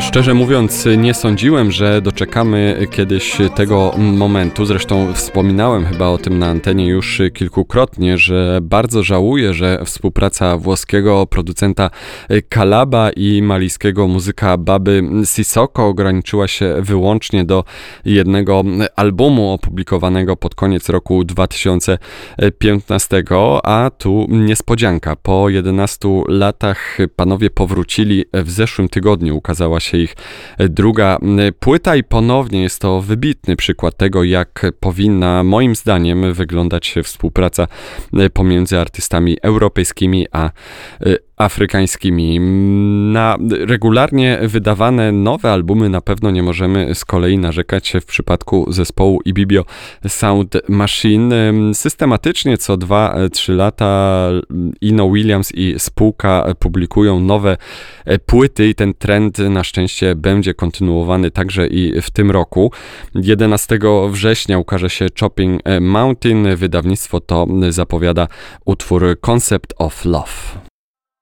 Szczerze mówiąc, nie sądziłem, że doczekamy kiedyś tego momentu. Zresztą wspominałem chyba o tym na antenie już kilkukrotnie, że bardzo żałuję, że współpraca włoskiego producenta Kalaba i malijskiego muzyka Baby Sissoko ograniczyła się wyłącznie do jednego albumu opublikowanego pod koniec roku 2015, a tu niespodzianka. Po 11 latach panowie powrócili. W zeszłym tygodniu ukazała się ich druga płyta i ponownie jest to wybitny przykład tego, jak powinna moim zdaniem wyglądać współpraca pomiędzy artystami europejskimi a afrykańskimi. Na regularnie wydawane nowe albumy na pewno nie możemy z kolei narzekać w przypadku zespołu Ibibio Sound Machine. Systematycznie co 2-3 lata Ino Williams i spółka publikują nowe płyty i ten trend na szczęście będzie kontynuowany także i w tym roku. 11 września ukaże się Chopping Mountain. Wydawnictwo to zapowiada utwór Concept of Love.